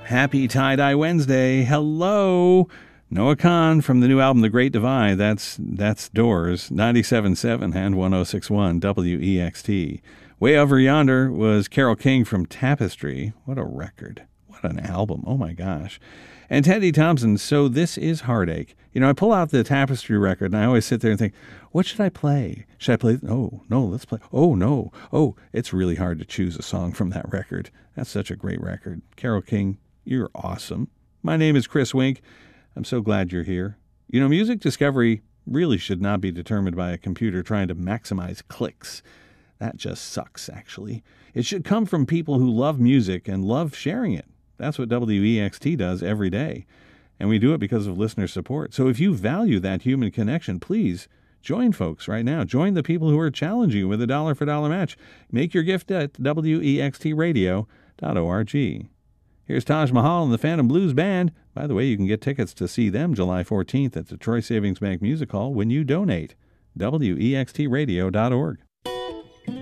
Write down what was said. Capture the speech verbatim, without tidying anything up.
Happy Tie-Dye Wednesday. Hello. Noah Kahn from the new album, The Great Divide. That's that's Doors, ninety-seven point seven and one oh six point one W E X T. Way Over Yonder was Carole King from Tapestry. What a record. What an album. Oh, my gosh. And Teddy Thompson, So This Is Heartache. You know, I pull out the Tapestry record, and I always sit there and think, what should I play? Should I play? Oh, no, let's play. Oh, no. Oh, it's really hard to choose a song from that record. That's such a great record. Carole King, you're awesome. My name is Chris Wink. I'm so glad you're here. You know, music discovery really should not be determined by a computer trying to maximize clicks. That just sucks, actually. It should come from people who love music and love sharing it. That's what W E X T does every day. And we do it because of listener support. So if you value that human connection, please join folks right now. Join the people who are challenging you with a dollar for dollar match. Make your gift at W E X T radio dot org. Here's Taj Mahal and the Phantom Blues Band. By the way, you can get tickets to see them July fourteenth at the Troy Savings Bank Music Hall when you donate. W E X T radio dot org.